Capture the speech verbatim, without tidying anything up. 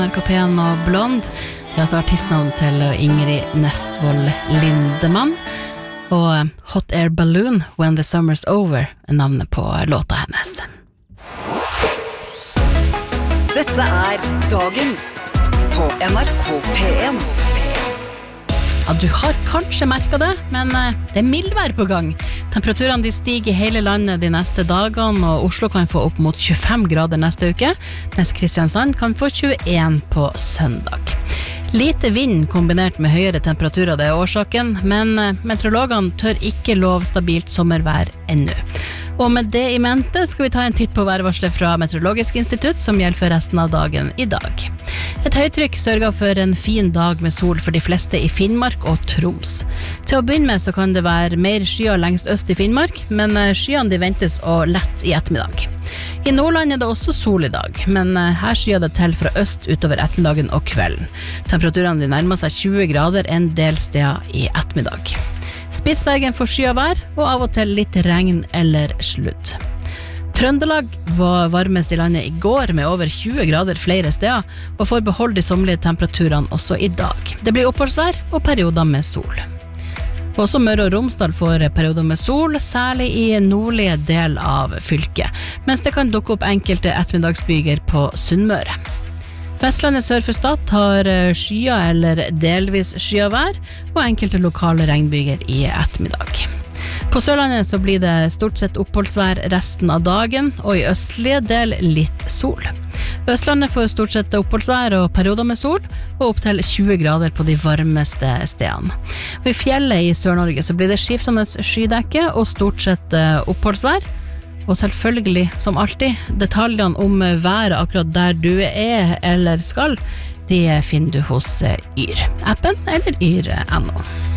N R K P en og Blond. Det er altså artistnavn til Ingrid Nestvold Lindemann. Og Hot Air Balloon, When the Summer's Over, er navnet på låta hennes. Dette er Dagens på N R K P en. Ja, du har kanskje merket det, men det er mildvær på gang. Temperaturene de stiger i hele landet de neste dagene, og Oslo kan få opp mot tjuefem grader neste uke, mens Kristiansand kan få tjueen på søndag. Lite vind kombinert med høyere temperaturer det er årsaken, men meteorologene tør ikke love stabilt sommervær ennå. Og med det i mente skal vi ta en titt på værvarslet fra Meteorologisk institutt som gjelder for resten av dagen i dag. Et høytrykk sørger for en fin dag med sol for de fleste i Finnmark og Troms. Til å begynne med så kan det være mer skyer lengst øst i Finnmark, men skyene de ventes å lette i ettermiddag. I Nordland er det også sol i dag, men her skyer det til fra øst utover ettermiddagen og kvelden. Temperaturene de nærmer seg tjue grader en del steder i ettermiddag. Spitsbergen får skyet vær, og av og til litt regn eller sludd. Trøndelag var varmest i landet i går med over tjue grader flere steder, og får beholde de sommerlige temperaturene også i dag. Det blir oppholdsvær og perioder med sol. Også Møre og Romsdal får perioder med sol, særlig i nordlige del av fylket, mens det kan dukke opp enkelte ettermiddagsbyger på Sunnmøre. Vestlandet sør for Stad har skyer eller delvis skyer vær, og enkelte lokale regnbyger i ettermiddag. På Sørlandet så blir det stort sett oppholdsvær resten av dagen, og i østlige del litt sol. Østlandet får stort sett oppholdsvær og perioder med sol, og opp til tjue grader på de varmeste stedene. Og i fjellet i Sør-Norge så blir det skiftende skydekke og stort sett oppholdsvær. Og selvfølgelig, som alltid, detaljene om været akkurat der du er eller skal, de finner du hos Yr. Appen eller yr punktum no.